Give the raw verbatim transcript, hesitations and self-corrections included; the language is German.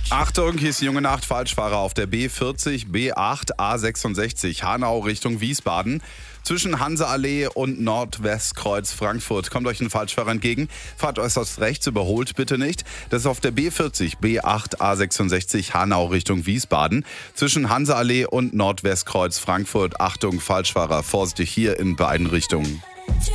Achtung, hier ist die junge Nacht. Falschfahrer auf der B vierzig, B acht, A sechsundsechzig, Hanau Richtung Wiesbaden. Zwischen Hanseallee und Nordwestkreuz Frankfurt kommt euch ein Falschfahrer entgegen. Fahrt äußerst rechts, überholt bitte nicht. Das ist auf der B vierzig, B acht, A sechsundsechzig, Hanau Richtung Wiesbaden. Zwischen Hanseallee und Nordwestkreuz Frankfurt. Achtung, Falschfahrer, vorsichtig hier in beiden Richtungen.